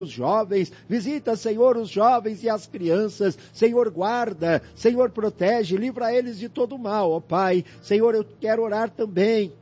os jovens, visita, Senhor, os jovens e as crianças, Senhor, guarda, Senhor, protege, livra eles de todo mal, ó Pai. Senhor, eu quero orar também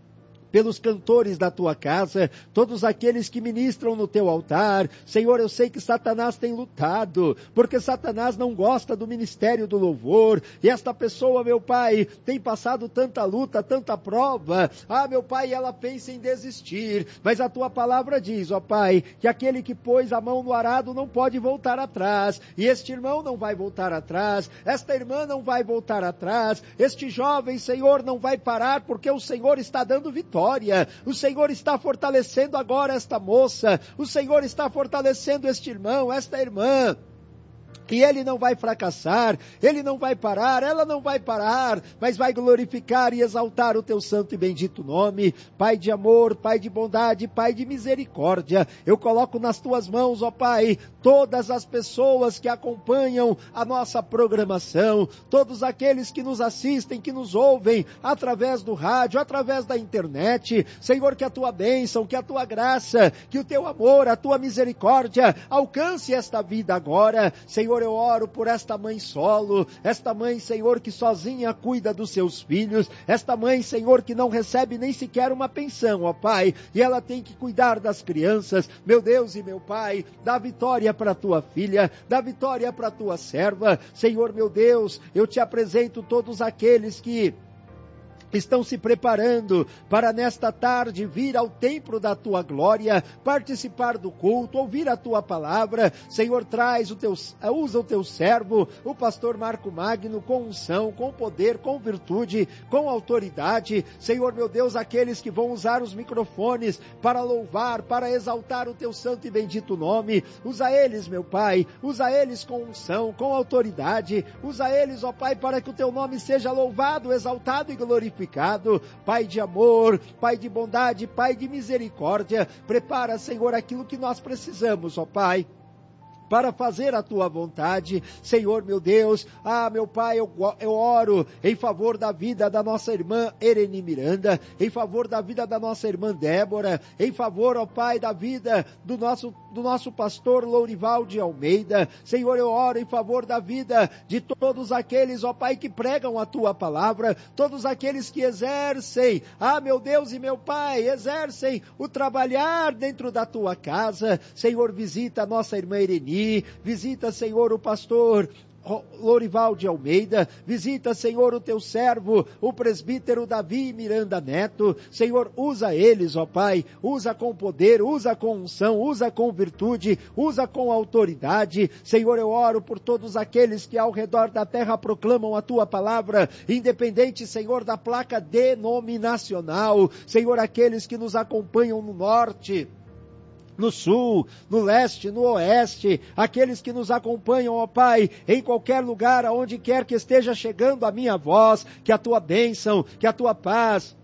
pelos cantores da tua casa, todos aqueles que ministram no teu altar. Senhor, eu sei que Satanás tem lutado, porque Satanás não gosta do ministério do louvor, e esta pessoa, meu Pai, tem passado tanta luta, tanta prova, meu Pai, ela pensa em desistir, mas a tua palavra diz, ó Pai, que aquele que pôs a mão no arado não pode voltar atrás, e este irmão não vai voltar atrás, esta irmã não vai voltar atrás, este jovem, Senhor, não vai parar, porque o Senhor está dando vitória. O Senhor está fortalecendo agora esta moça, o Senhor está fortalecendo este irmão, esta irmã, que ele não vai fracassar, ele não vai parar, ela não vai parar, mas vai glorificar e exaltar o teu santo e bendito nome. Pai de amor, Pai de bondade, Pai de misericórdia, eu coloco nas tuas mãos, ó Pai, todas as pessoas que acompanham a nossa programação, todos aqueles que nos assistem, que nos ouvem através do rádio, através da internet. Senhor, que a tua bênção, que a tua graça, que o teu amor, a tua misericórdia alcance esta vida agora. Senhor, eu oro por esta mãe solo, esta mãe, Senhor, que sozinha cuida dos seus filhos, esta mãe, Senhor, que não recebe nem sequer uma pensão, ó Pai, e ela tem que cuidar das crianças. Meu Deus e meu Pai, dá vitória para a tua filha, dá vitória para a tua serva. Senhor, meu Deus, eu te apresento todos aqueles que estão se preparando para nesta tarde vir ao templo da tua glória, participar do culto, ouvir a tua palavra. Senhor, usa o teu servo, o pastor Marco Magno, com unção, com poder, com virtude, com autoridade. Senhor, meu Deus, aqueles que vão usar os microfones para louvar, para exaltar o teu santo e bendito nome, usa eles, meu Pai, usa eles com unção, com autoridade, usa eles, ó Pai, para que o teu nome seja louvado, exaltado e glorificado. Pai de amor, Pai de bondade, Pai de misericórdia, prepara, Senhor, aquilo que nós precisamos, ó Pai, para fazer a tua vontade. Senhor, meu Deus, meu Pai, eu oro em favor da vida da nossa irmã Ereni Miranda, em favor da vida da nossa irmã Débora, em favor, ó Pai, da vida do nosso pastor Lourival de Almeida. Senhor, eu oro em favor da vida de todos aqueles, ó Pai, que pregam a tua palavra, todos aqueles que exercem, meu Deus e meu Pai, exercem o trabalhar dentro da tua casa. Senhor, visita a nossa irmã Ereni, visita, Senhor, o pastor Lourival de Almeida, visita, Senhor, o teu servo, o presbítero Davi Miranda Neto. Senhor, usa eles, ó Pai, usa com poder, usa com unção, usa com virtude, usa com autoridade. Senhor, eu oro por todos aqueles que ao redor da terra proclamam a tua palavra, independente, Senhor, da placa denominacional. Senhor, aqueles que nos acompanham no norte, no sul, no leste, no oeste, aqueles que nos acompanham, ó Pai, em qualquer lugar, aonde quer que esteja chegando a minha voz, que a tua bênção, que a tua paz,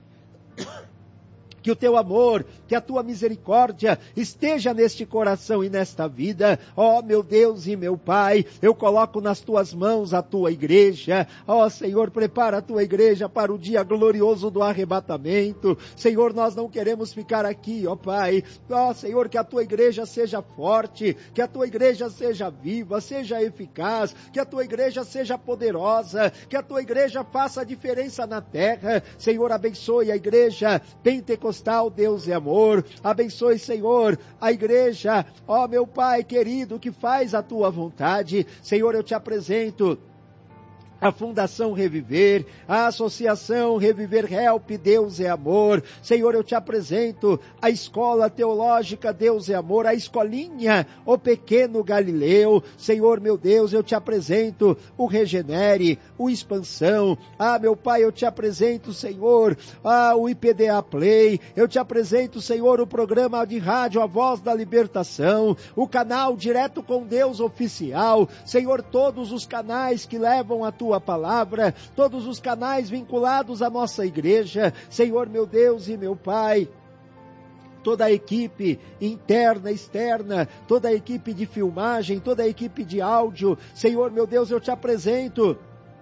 que o teu amor, que a tua misericórdia esteja neste coração e nesta vida. Ó meu Deus e meu Pai, eu coloco nas tuas mãos a tua igreja. Ó Senhor, prepara a tua igreja para o dia glorioso do arrebatamento. Senhor, nós não queremos ficar aqui, ó Pai. Ó Senhor, que a tua igreja seja forte, que a tua igreja seja viva, seja eficaz, que a tua igreja seja poderosa, que a tua igreja faça a diferença na terra. Senhor, abençoe a igreja pentecostal, Deus é amor. Abençoe, Senhor, a igreja, ó meu Pai querido, que faz a tua vontade. Senhor, eu te apresento a Fundação Reviver, a Associação Reviver Help, Deus é Amor. Senhor, eu te apresento a Escola Teológica Deus é Amor, a Escolinha, o Pequeno Galileu. Senhor, meu Deus, eu te apresento o Regenere, o Expansão. Meu Pai, eu te apresento, Senhor, o IPDA Play. Eu te apresento, Senhor, o programa de rádio A Voz da Libertação, o canal Direto com Deus Oficial. Senhor, todos os canais que levam a tua palavra, todos os canais vinculados à nossa igreja. Senhor, meu Deus e meu Pai, toda a equipe interna, externa, toda a equipe de filmagem, toda a equipe de áudio. Senhor, meu Deus, eu te apresento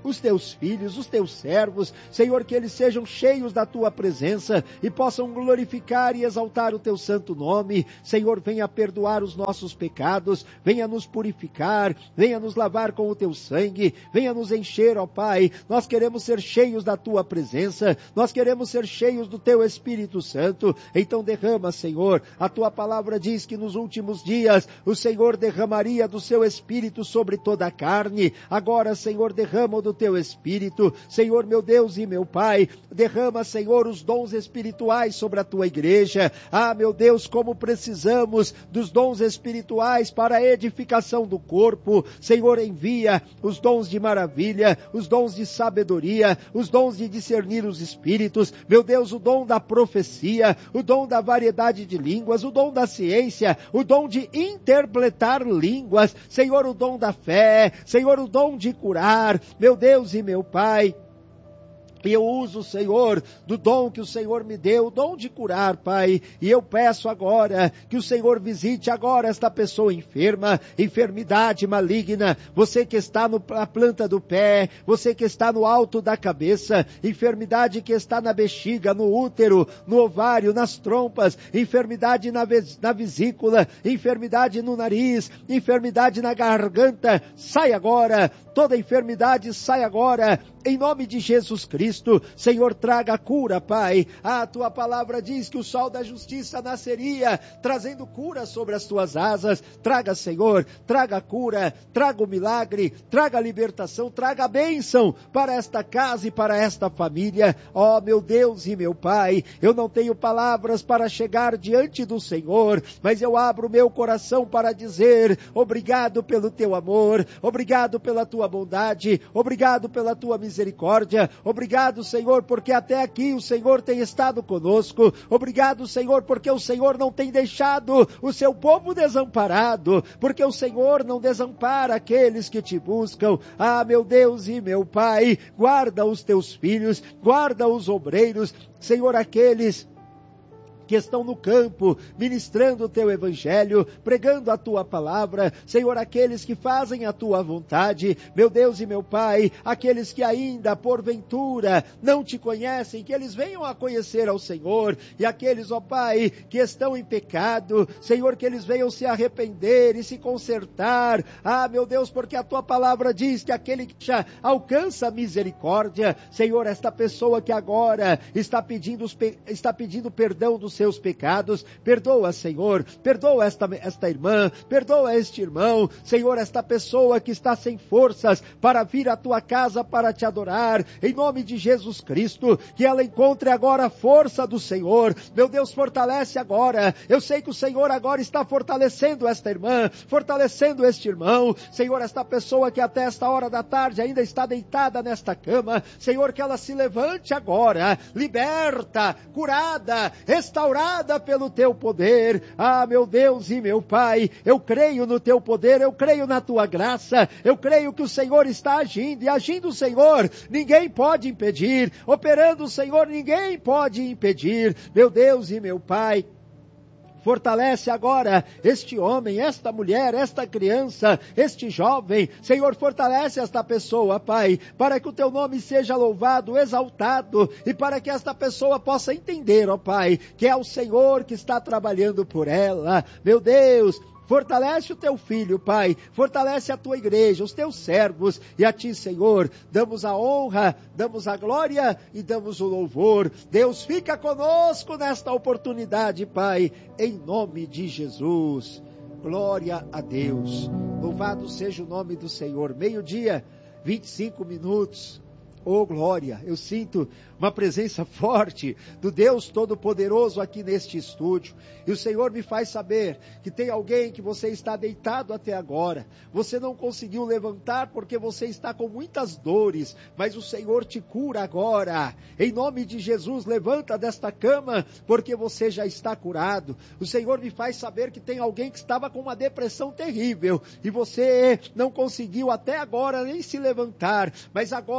os teus filhos, os teus servos, Senhor, que eles sejam cheios da tua presença e possam glorificar e exaltar o teu santo nome. Senhor, venha perdoar os nossos pecados, venha nos purificar, venha nos lavar com o teu sangue, venha nos encher, ó Pai. Nós queremos ser cheios da tua presença, nós queremos ser cheios do teu Espírito Santo. Então derrama, Senhor, a tua palavra diz que nos últimos dias o Senhor derramaria do seu Espírito sobre toda a carne. Agora, Senhor, derrama do teu Espírito, Senhor, meu Deus e meu Pai, derrama, Senhor, os dons espirituais sobre a tua igreja. Ah, meu Deus, como precisamos dos dons espirituais para a edificação do corpo. Senhor, envia os dons de maravilha, os dons de sabedoria, os dons de discernir os espíritos, meu Deus, o dom da profecia, o dom da variedade de línguas, o dom da ciência, o dom de interpretar línguas, Senhor, o dom da fé, Senhor, o dom de curar, meu Deus e meu Pai. E eu uso, Senhor, do dom que o Senhor me deu, o dom de curar, Pai. E eu peço agora que o Senhor visite agora esta pessoa enferma, enfermidade maligna, você que está na planta do pé, você que está no alto da cabeça, enfermidade que está na bexiga, no útero, no ovário, nas trompas, enfermidade na vesícula, enfermidade no nariz, enfermidade na garganta, sai agora, toda enfermidade sai agora, em nome de Jesus Cristo. Senhor, traga a cura, Pai. A tua palavra diz que o sol da justiça nasceria, trazendo cura sobre as tuas asas. Traga, Senhor, traga a cura, traga o milagre, traga a libertação, traga a bênção para esta casa e para esta família. Ó, meu Deus e meu Pai, eu não tenho palavras para chegar diante do Senhor, mas eu abro o meu coração para dizer obrigado pelo teu amor, obrigado pela tua bondade, obrigado pela tua misericórdia, obrigado, Senhor, porque até aqui o Senhor tem estado conosco, obrigado, Senhor, porque o Senhor não tem deixado o seu povo desamparado, porque o Senhor não desampara aqueles que te buscam. Ah, meu Deus e meu Pai, guarda os teus filhos, guarda os obreiros, Senhor, aqueles que estão no campo, ministrando o teu evangelho, pregando a tua palavra, Senhor, aqueles que fazem a tua vontade, meu Deus e meu Pai, aqueles que ainda, porventura, não te conhecem, que eles venham a conhecer ao Senhor, e aqueles, ó Pai, que estão em pecado, Senhor, que eles venham se arrepender e se consertar. Ah, meu Deus, porque a tua palavra diz que aquele que já alcança a misericórdia, Senhor, esta pessoa que agora está pedindo perdão dos seus pecados, perdoa, Senhor, perdoa esta irmã, perdoa este irmão, Senhor, esta pessoa que está sem forças para vir à tua casa para te adorar, em nome de Jesus Cristo, que ela encontre agora a força do Senhor. Meu Deus, fortalece agora, eu sei que o Senhor agora está fortalecendo esta irmã, fortalecendo este irmão, Senhor, esta pessoa que até esta hora da tarde ainda está deitada nesta cama, Senhor, que ela se levante agora, liberta, curada, restaurada pelo teu poder. Ah, meu Deus e meu Pai, eu creio no teu poder, eu creio na tua graça, eu creio que o Senhor está agindo, e agindo o Senhor, ninguém pode impedir, operando o Senhor, ninguém pode impedir. Meu Deus e meu Pai, fortalece agora este homem, esta mulher, esta criança, este jovem. Senhor, fortalece esta pessoa, Pai, para que o teu nome seja louvado, exaltado, e para que esta pessoa possa entender, ó Pai, que é o Senhor que está trabalhando por ela. Meu Deus, fortalece o teu filho, Pai, fortalece a tua igreja, os teus servos, e a ti, Senhor, damos a honra, damos a glória e damos o louvor. Deus, fica conosco nesta oportunidade, Pai, em nome de Jesus. Glória a Deus. Louvado seja o nome do Senhor. 12:25. Oh, glória, eu sinto uma presença forte do Deus Todo-Poderoso aqui neste estúdio. E o Senhor me faz saber que tem alguém que você está deitado até agora. Você não conseguiu levantar porque você está com muitas dores, mas o Senhor te cura agora. Em nome de Jesus, levanta desta cama porque você já está curado. O Senhor me faz saber que tem alguém que estava com uma depressão terrível e você não conseguiu até agora nem se levantar, mas agora, em nome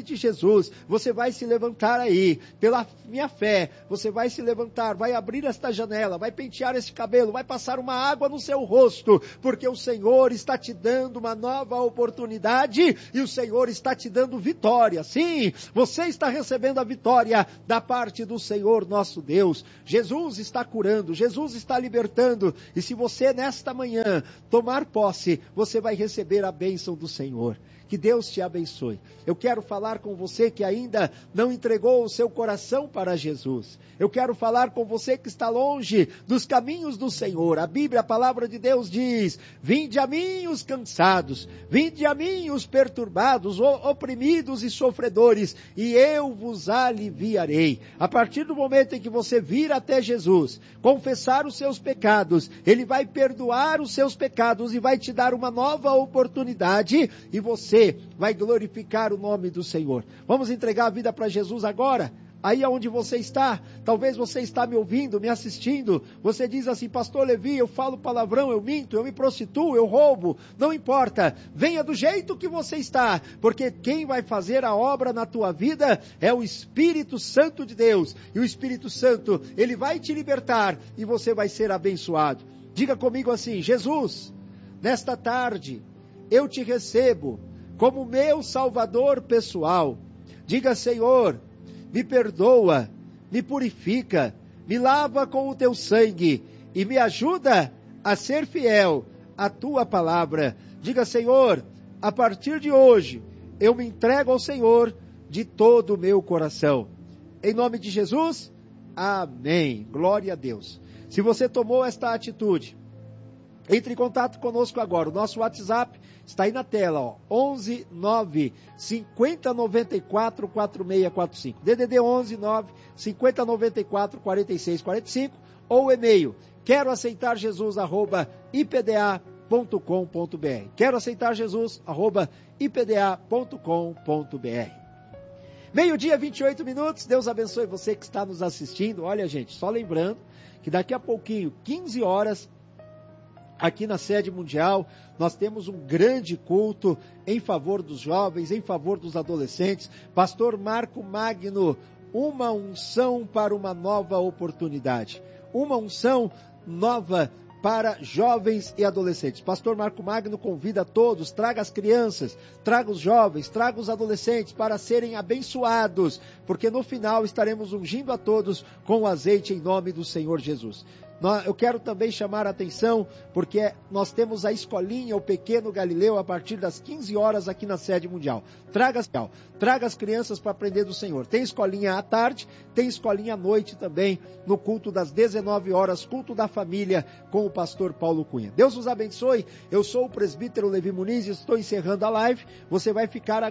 de Jesus, você vai se levantar aí, pela minha fé, você vai se levantar, vai abrir esta janela, vai pentear esse cabelo, vai passar uma água no seu rosto, porque o Senhor está te dando uma nova oportunidade e o Senhor está te dando vitória. Sim, você está recebendo a vitória da parte do Senhor nosso Deus. Jesus está curando, Jesus está libertando, e se você nesta manhã tomar posse, você vai receber a bênção do Senhor. Que Deus te abençoe. Eu quero falar com você que ainda não entregou o seu coração para Jesus. Eu quero falar com você que está longe dos caminhos do Senhor. A Bíblia, a palavra de Deus diz: vinde a mim os cansados, vinde a mim os perturbados, oprimidos e sofredores, e eu vos aliviarei. A partir do momento em que você vir até Jesus, confessar os seus pecados, Ele vai perdoar os seus pecados e vai te dar uma nova oportunidade, e você vai glorificar o nome do Senhor. Vamos entregar a vida para Jesus agora? Aí onde você está, talvez você está me ouvindo, me assistindo, você diz assim: pastor Levi, eu falo palavrão, eu minto, eu me prostituo, eu roubo, não importa, venha do jeito que você está, porque quem vai fazer a obra na tua vida é o Espírito Santo de Deus, e o Espírito Santo, ele vai te libertar, e você vai ser abençoado. Diga comigo assim: Jesus, nesta tarde, eu te recebo como meu Salvador pessoal. Diga: Senhor, me perdoa, me purifica, me lava com o teu sangue e me ajuda a ser fiel à tua palavra. Diga: Senhor, a partir de hoje, eu me entrego ao Senhor de todo o meu coração. Em nome de Jesus, amém. Glória a Deus. Se você tomou esta atitude, entre em contato conosco agora. O nosso WhatsApp está aí na tela, ó, 11 9 50 94 4645. DDD 11 9 50 94 46 45 ou e-mail quero aceitar Jesus @ipda.com.br. Quero aceitar Jesus @ipda.com.br. Meio-dia, 28 minutos. Deus abençoe você que está nos assistindo. Olha, gente, só lembrando que daqui a pouquinho, 15 horas, aqui na sede mundial, nós temos um grande culto em favor dos jovens, em favor dos adolescentes. Pastor Marco Magno, uma unção para uma nova oportunidade. Uma unção nova para jovens e adolescentes. Pastor Marco Magno convida todos, traga as crianças, traga os jovens, traga os adolescentes para serem abençoados, porque no final estaremos ungindo a todos com o azeite em nome do Senhor Jesus. Eu quero também chamar a atenção, porque nós temos a escolinha, o Pequeno Galileu, a partir das 15 horas aqui na sede mundial. Traga as crianças para aprender do Senhor. Tem escolinha à tarde, tem escolinha à noite também, no culto das 19 horas, culto da família, com o pastor Paulo Cunha. Deus os abençoe. Eu sou o presbítero Levi Muniz e estou encerrando a live. Você vai ficar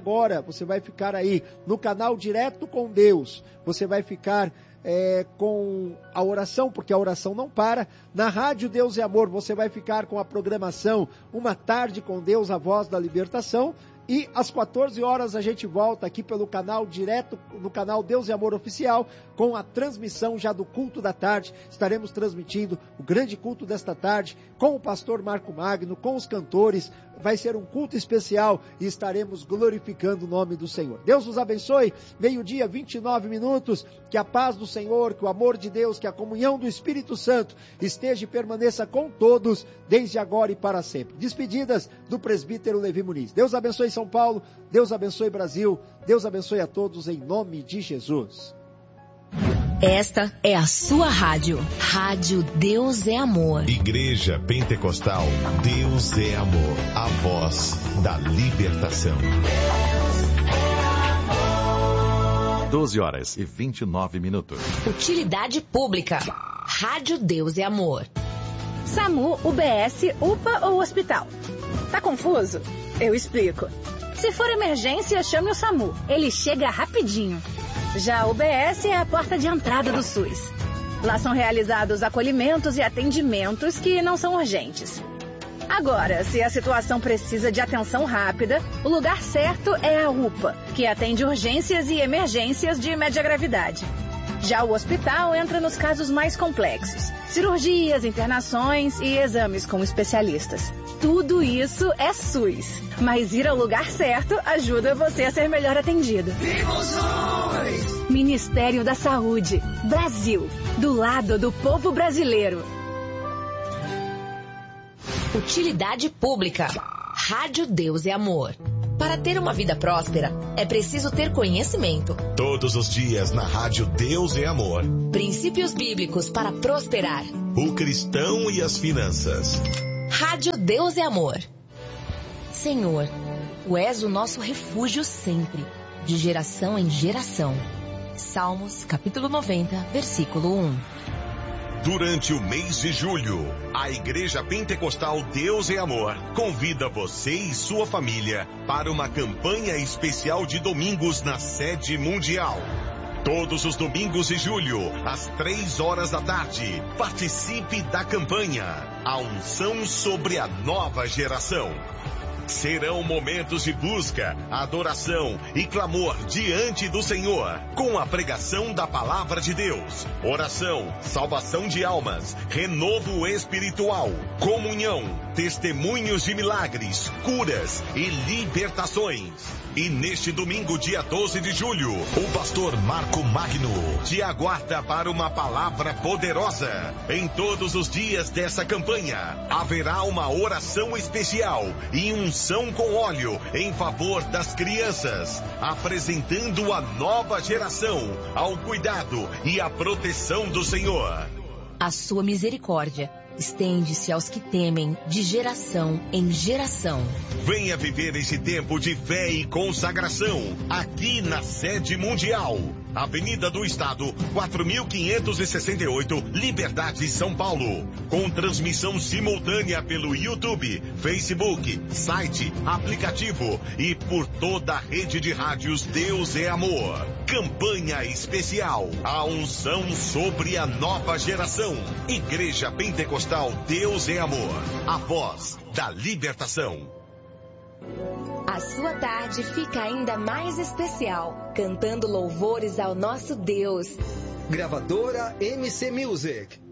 aí no canal Direto com Deus. Você vai ficar com a oração, porque a oração não para. Na Rádio Deus é Amor, você vai ficar com a programação Uma Tarde com Deus, a Voz da Libertação. E às 14 horas a gente volta aqui pelo canal direto, no canal Deus e Amor Oficial, com a transmissão já do culto da tarde. Estaremos transmitindo o grande culto desta tarde com o pastor Marco Magno, com os cantores. Vai ser um culto especial e estaremos glorificando o nome do Senhor. Deus nos abençoe. Meio-dia, 29 minutos. Que a paz do Senhor, que o amor de Deus, que a comunhão do Espírito Santo esteja e permaneça com todos, desde agora e para sempre. Despedidas do presbítero Levi Muniz. Deus abençoe São Paulo, Deus abençoe Brasil, Deus abençoe a todos em nome de Jesus. Esta é a sua rádio. Rádio Deus é Amor. Igreja Pentecostal Deus é Amor. A voz da libertação. 12 horas e 29 minutos. Utilidade pública. Rádio Deus é Amor. SAMU, UBS, UPA ou hospital? Tá confuso? Eu explico. Se for emergência, chame o SAMU. Ele chega rapidinho. Já a UBS é a porta de entrada do SUS. Lá são realizados acolhimentos e atendimentos que não são urgentes. Agora, se a situação precisa de atenção rápida, o lugar certo é a UPA, que atende urgências e emergências de média gravidade. Já o hospital entra nos casos mais complexos. Cirurgias, internações e exames com especialistas. Tudo isso é SUS. Mas ir ao lugar certo ajuda você a ser melhor atendido. Ministério da Saúde. Brasil. Do lado do povo brasileiro. Utilidade pública. Rádio Deus é Amor. Para ter uma vida próspera, é preciso ter conhecimento. Todos os dias na Rádio Deus é Amor. Princípios bíblicos para prosperar. O cristão e as finanças. Rádio Deus é Amor. Senhor, Tu és o nosso refúgio sempre, de geração em geração. Salmos, capítulo 90, versículo 1. Durante o mês de julho, a Igreja Pentecostal Deus é Amor convida você e sua família para uma campanha especial de domingos na sede mundial. Todos os domingos de julho, às 3 horas da tarde, participe da campanha A Unção sobre a Nova Geração. Serão momentos de busca, adoração e clamor diante do Senhor, com a pregação da Palavra de Deus, oração, salvação de almas, renovo espiritual, comunhão, testemunhos de milagres, curas e libertações. E neste domingo, dia 12 de julho, o pastor Marco Magno te aguarda para uma palavra poderosa. Em todos os dias dessa campanha, haverá uma oração especial e unção com óleo em favor das crianças, apresentando a nova geração ao cuidado e à proteção do Senhor. A sua misericórdia estende-se aos que temem de geração em geração. Venha viver esse tempo de fé e consagração aqui na sede mundial. Avenida do Estado, 4.568, Liberdade, São Paulo. Com transmissão simultânea pelo YouTube, Facebook, site, aplicativo e por toda a rede de rádios Deus é Amor. Campanha especial. A unção sobre a nova geração. Igreja Pentecostal Deus é Amor. A voz da libertação. A sua tarde fica ainda mais especial, cantando louvores ao nosso Deus. Gravadora MC Music.